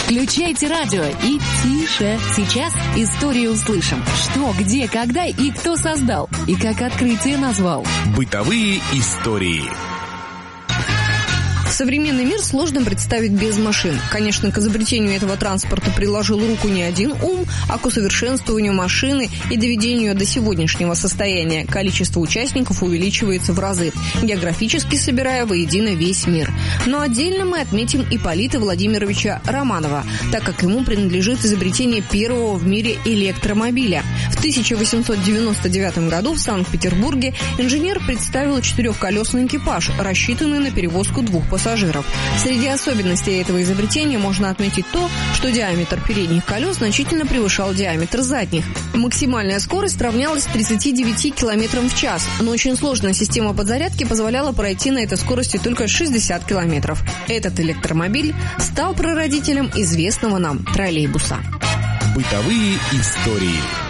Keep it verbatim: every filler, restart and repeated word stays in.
Включайте радио и тише. Сейчас историю услышим. Что, где, когда и кто создал. И как открытие назвал. Бытовые истории. Современный мир сложно представить без машин. Конечно, к изобретению этого транспорта приложил руку не один ум, а к усовершенствованию машины и доведению до сегодняшнего состояния количество участников увеличивается в разы, географически собирая воедино весь мир. Но отдельно мы отметим Ипполита Владимировича Романова, так как ему принадлежит изобретение первого в мире электромобиля. В тысяча восемьсот девяносто девятом году в Санкт-Петербурге инженер представил четырехколесный экипаж, рассчитанный на перевозку двух пассажиров. Среди особенностей этого изобретения можно отметить то, что диаметр передних колес значительно превышал диаметр задних. Максимальная скорость равнялась тридцати девяти километрам в час, но очень сложная система подзарядки позволяла пройти на этой скорости только шестьдесят километров. Этот электромобиль стал прародителем известного нам троллейбуса. Бытовые истории.